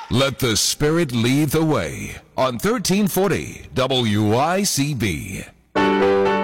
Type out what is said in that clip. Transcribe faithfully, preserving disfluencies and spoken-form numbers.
Let the Spirit lead the way on thirteen forty W I C B.